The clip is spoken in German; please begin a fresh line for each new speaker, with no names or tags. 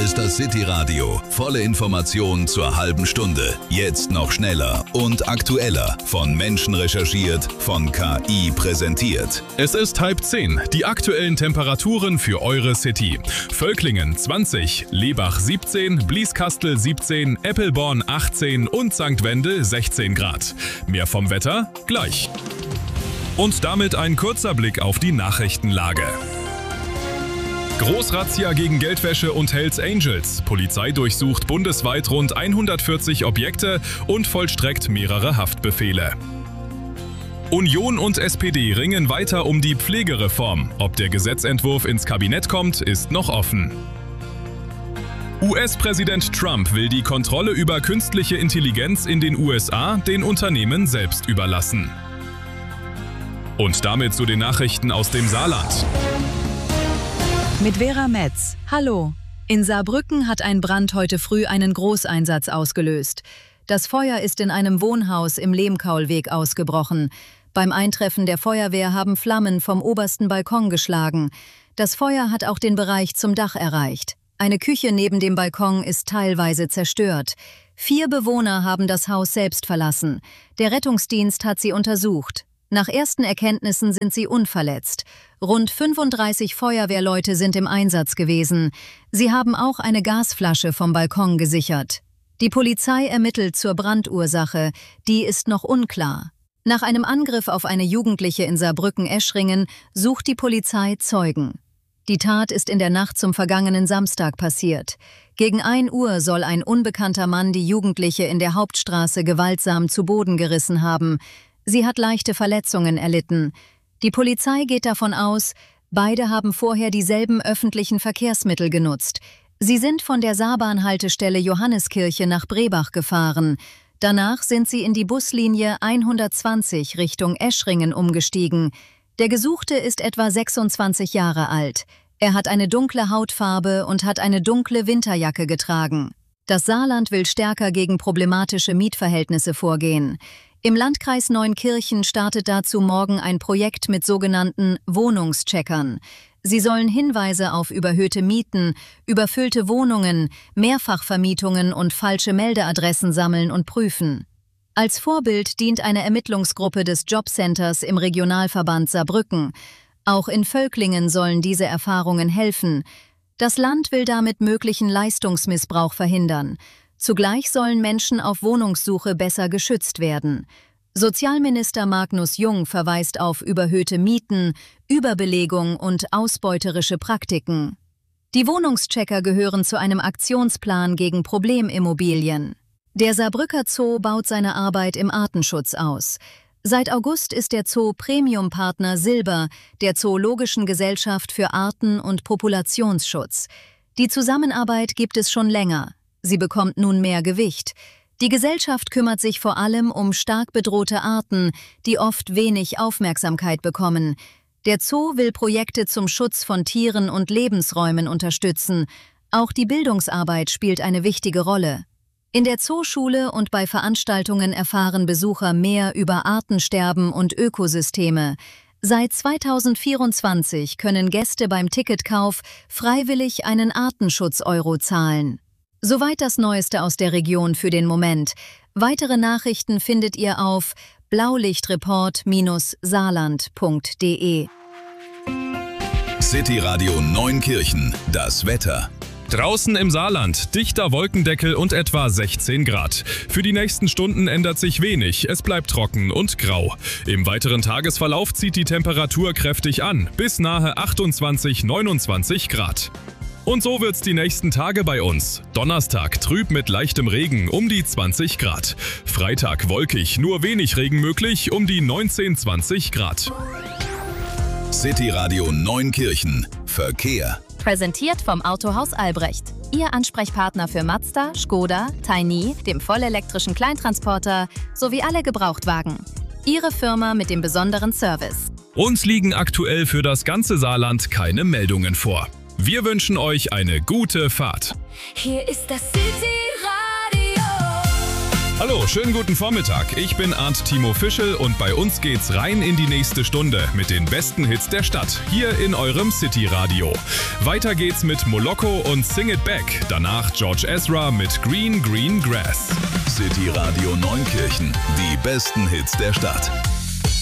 ist das City-Radio. Volle Informationen zur halben Stunde. Jetzt noch schneller und aktueller. Von Menschen recherchiert, von KI präsentiert.
Es ist 9:30. Die aktuellen Temperaturen für eure City. Völklingen 20, Lebach 17, Blieskastel 17, Eppelborn 18 und St. Wendel 16 Grad. Mehr vom Wetter gleich. Und damit ein kurzer Blick auf die Nachrichtenlage. Großrazzia gegen Geldwäsche und Hells Angels. Polizei durchsucht bundesweit rund 140 Objekte und vollstreckt mehrere Haftbefehle. Union und SPD ringen weiter um die Pflegereform. Ob der Gesetzentwurf ins Kabinett kommt, ist noch offen. US-Präsident Trump will die Kontrolle über künstliche Intelligenz in den USA den Unternehmen selbst überlassen. Und damit zu den Nachrichten aus dem Saarland.
Mit Vera Metz. Hallo. In Saarbrücken hat ein Brand heute früh einen Großeinsatz ausgelöst. Das Feuer ist in einem Wohnhaus im Lehmkaulweg ausgebrochen. Beim Eintreffen der Feuerwehr haben Flammen vom obersten Balkon geschlagen. Das Feuer hat auch den Bereich zum Dach erreicht. Eine Küche neben dem Balkon ist teilweise zerstört. 4 Bewohner haben das Haus selbst verlassen. Der Rettungsdienst hat sie untersucht. Nach ersten Erkenntnissen sind sie unverletzt. Rund 35 Feuerwehrleute sind im Einsatz gewesen. Sie haben auch eine Gasflasche vom Balkon gesichert. Die Polizei ermittelt zur Brandursache. Die ist noch unklar. Nach einem Angriff auf eine Jugendliche in Saarbrücken-Eschringen sucht die Polizei Zeugen. Die Tat ist in der Nacht zum vergangenen Samstag passiert. Gegen 1 Uhr soll ein unbekannter Mann die Jugendliche in der Hauptstraße gewaltsam zu Boden gerissen haben. Sie hat leichte Verletzungen erlitten. Die Polizei geht davon aus, beide haben vorher dieselben öffentlichen Verkehrsmittel genutzt. Sie sind von der Saarbahn-Haltestelle Johanneskirche nach Brebach gefahren. Danach sind sie in die Buslinie 120 Richtung Eschringen umgestiegen. Der Gesuchte ist etwa 26 Jahre alt. Er hat eine dunkle Hautfarbe und hat eine dunkle Winterjacke getragen. Das Saarland will stärker gegen problematische Mietverhältnisse vorgehen. Im Landkreis Neunkirchen startet dazu morgen ein Projekt mit sogenannten Wohnungscheckern. Sie sollen Hinweise auf überhöhte Mieten, überfüllte Wohnungen, Mehrfachvermietungen und falsche Meldeadressen sammeln und prüfen. Als Vorbild dient eine Ermittlungsgruppe des Jobcenters im Regionalverband Saarbrücken. Auch in Völklingen sollen diese Erfahrungen helfen. Das Land will damit möglichen Leistungsmissbrauch verhindern. Zugleich sollen Menschen auf Wohnungssuche besser geschützt werden. Sozialminister Magnus Jung verweist auf überhöhte Mieten, Überbelegung und ausbeuterische Praktiken. Die Wohnungschecker gehören zu einem Aktionsplan gegen Problemimmobilien. Der Saarbrücker Zoo baut seine Arbeit im Artenschutz aus. Seit August ist der Zoo Premium-Partner Silber der Zoologischen Gesellschaft für Arten- und Populationsschutz. Die Zusammenarbeit gibt es schon länger. Sie bekommt nun mehr Gewicht. Die Gesellschaft kümmert sich vor allem um stark bedrohte Arten, die oft wenig Aufmerksamkeit bekommen. Der Zoo will Projekte zum Schutz von Tieren und Lebensräumen unterstützen. Auch die Bildungsarbeit spielt eine wichtige Rolle. In der Zooschule und bei Veranstaltungen erfahren Besucher mehr über Artensterben und Ökosysteme. Seit 2024 können Gäste beim Ticketkauf freiwillig einen Artenschutz-Euro zahlen. Soweit das Neueste aus der Region für den Moment. Weitere Nachrichten findet ihr auf blaulichtreport-saarland.de.
City Radio Neunkirchen, das Wetter.
Draußen im Saarland, dichter Wolkendeckel und etwa 16 Grad. Für die nächsten Stunden ändert sich wenig, es bleibt trocken und grau. Im weiteren Tagesverlauf zieht die Temperatur kräftig an, bis nahe 28, 29 Grad. Und so wird's die nächsten Tage bei uns. Donnerstag trüb mit leichtem Regen um die 20 Grad. Freitag wolkig, nur wenig Regen möglich um die 19, 20 Grad.
City Radio Neunkirchen. Verkehr.
Präsentiert vom Autohaus Albrecht. Ihr Ansprechpartner für Mazda, Škoda, Tiny, dem vollelektrischen Kleintransporter sowie alle Gebrauchtwagen. Ihre Firma mit dem besonderen Service.
Uns liegen aktuell für das ganze Saarland keine Meldungen vor. Wir wünschen euch eine gute Fahrt.
Hier ist das City Radio.
Hallo, schönen guten Vormittag. Ich bin Arndt Timo Fischel und bei uns geht's rein in die nächste Stunde mit den besten Hits der Stadt, hier in eurem City-Radio. Weiter geht's mit Moloko und Sing It Back, danach George Ezra mit Green Green Grass.
City Radio Neunkirchen, die besten Hits der Stadt.